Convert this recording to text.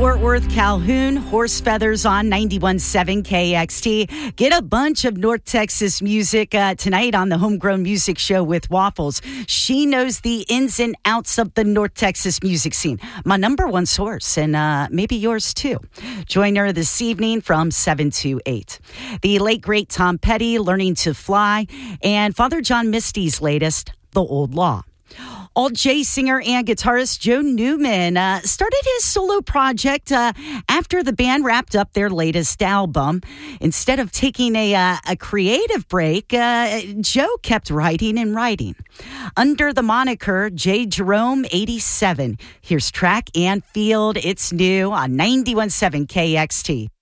Fort Worth, Calhoun, Horse Feathers on 91.7 KXT. Get a bunch of North Texas music tonight on the Homegrown Music Show with Waffles. She knows the ins and outs of the North Texas music scene. My number one source, and maybe yours too. Join her this evening from 7 to 8. The late, great Tom Petty, Learning to Fly, and Father John Misty's latest, The Old Law. Alt J singer and guitarist Joe Newman started his solo project after the band wrapped up their latest album. Instead of taking a creative break, Joe kept writing and writing. Under the moniker J. Jerome 87, here's Track and Field. It's new on 91.7 KXT.